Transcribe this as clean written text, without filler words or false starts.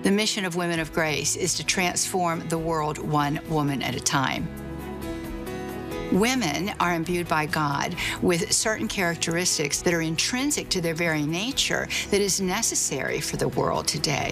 The mission of Women of Grace is to transform the world one woman at a time. Women are imbued by God with certain characteristics that are intrinsic to their very nature that is necessary for the world today.